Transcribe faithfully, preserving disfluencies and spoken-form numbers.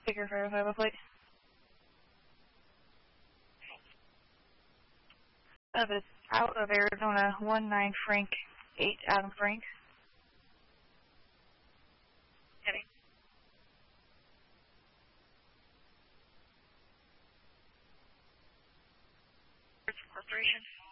Figure verify the plate. Of it's out of Arizona, one nine Frank, eight Adam Frank. Heavy. Corporation.